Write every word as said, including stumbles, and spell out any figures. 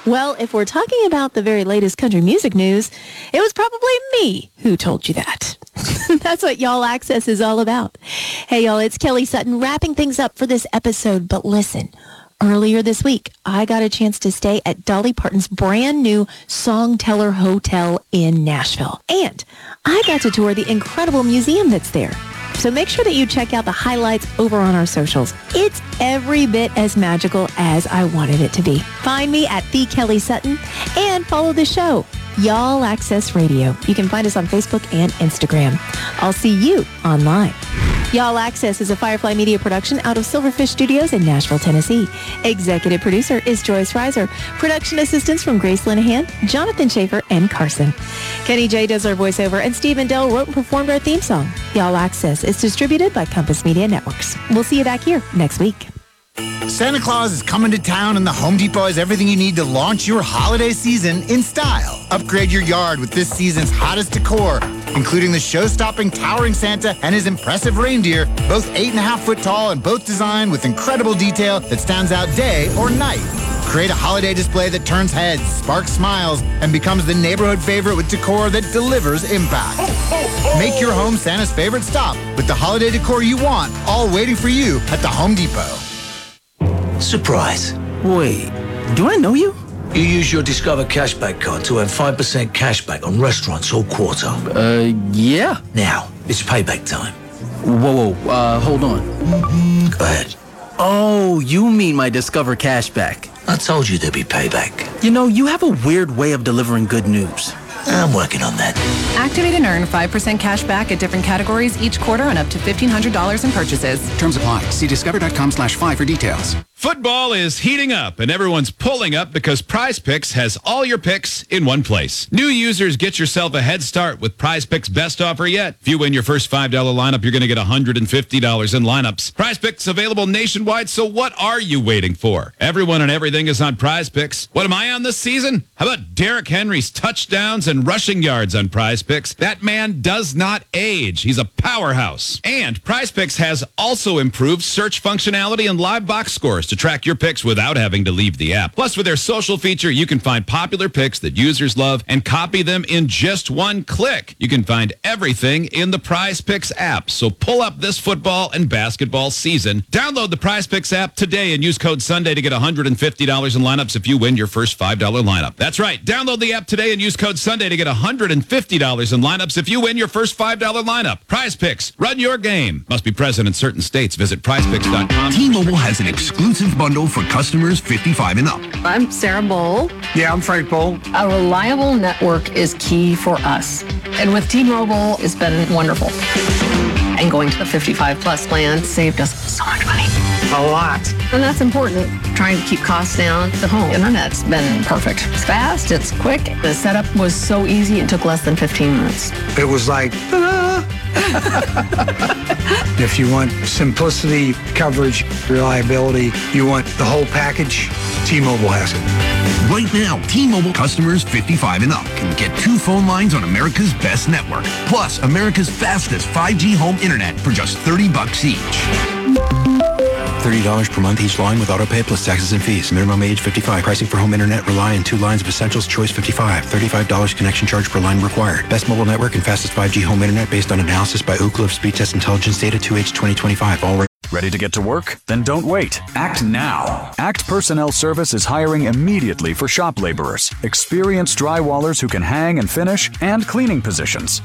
Well, if we're talking about the very latest country music news, it was probably me who told you that. That's what Y'all Access is all about. Hey, y'all, it's Kelly Sutton wrapping things up for this episode. But listen, earlier this week, I got a chance to stay at Dolly Parton's brand new Songteller Hotel in Nashville. And I got to tour the incredible museum that's there. So make sure that you check out the highlights over on our socials. It's every bit as magical as I wanted it to be. Find me at The Kelly Sutton and follow the show, Y'all Access Radio. You can find us on Facebook and Instagram. I'll see you online. Y'all Access is a Firefly Media production out of Silverfish Studios in Nashville, Tennessee. Executive producer is Joyce Reiser. Production assistants from Grace Linehan, Jonathan Schaefer, and Carson. Kenny J does our voiceover, and Stephen Dell wrote and performed our theme song. Y'all Access is distributed by Compass Media Networks. We'll see you back here next week. Santa Claus is coming to town, and the Home Depot has everything you need to launch your holiday season in style. Upgrade your yard with this season's hottest decor, including the show-stopping towering Santa and his impressive reindeer, both eight and a half foot tall and both designed with incredible detail that stands out day or night. Create a holiday display that turns heads, sparks smiles, and becomes the neighborhood favorite with decor that delivers impact. Make your home Santa's favorite stop with the holiday decor you want, all waiting for you at the Home Depot. Surprise. Wait, do I know you? You use your Discover Cashback card to earn five percent cashback on restaurants all quarter. Uh, yeah. Now, it's payback time. Whoa, whoa, uh, hold on. Go ahead. Oh, you mean my Discover Cashback. I told you there'd be payback. You know, you have a weird way of delivering good news. I'm working on that. Activate and earn five percent cash back at different categories each quarter on up to fifteen hundred dollars in purchases. Terms apply. See discover.com slash five for details. Football is heating up, and everyone's pulling up because Prize Picks has all your picks in one place. New users, get yourself a head start with Prize Picks' best offer yet. If you win your first five dollar lineup, you're going to get one hundred fifty dollars in lineups. Prize Picks available nationwide, so what are you waiting for? Everyone and everything is on Prize Picks. What am I on this season? How about Derrick Henry's touchdowns and rushing yards on Prize Picks? That man does not age. He's a powerhouse. And Prize Picks has also improved search functionality and live box scores to track your picks without having to leave the app. Plus, with their social feature, you can find popular picks that users love and copy them in just one click. You can find everything in the Prize Picks app. So pull up this football and basketball season. Download the Prize Picks app today and use code Sunday to get one hundred fifty dollars in lineups if you win your first five dollar lineup. That's right. Download the app today and use code Sunday to get one hundred fifty dollars in lineups if you win your first five dollar lineup. Prize Picks. Run your game. Must be present in certain states. Visit prize picks dot com. T-Mobile has an exclusive bundle for customers fifty-five and up. I'm Sarah Bowl. Yeah, I'm Frank Bowl. A reliable network is key for us. And with T-Mobile, it's been wonderful. And going to the fifty-five plus plan saved us so much money. A lot. And that's important. Trying to keep costs down. The home internet's been perfect. It's fast, it's quick. The setup was so easy, it took less than fifteen minutes. It was like, ta-da! If you want simplicity, coverage, reliability, you want the whole package, T-Mobile has it. Right now, T-Mobile customers fifty-five and up can get two phone lines on America's best network, plus America's fastest five G home internet for just thirty bucks each. thirty dollars per month each line with autopay plus taxes and fees. Minimum age fifty-five. Pricing for home internet rely on two lines of Essentials Choice fifty-five. thirty-five dollars connection charge per line required. Best mobile network and fastest five G home internet based on analysis by Ookla of Speed Test Intelligence data two H twenty twenty-five. All right. Ready to get to work? Then don't wait. Act now. Act Personnel Service is hiring immediately for shop laborers, experienced drywallers who can hang and finish, and cleaning positions.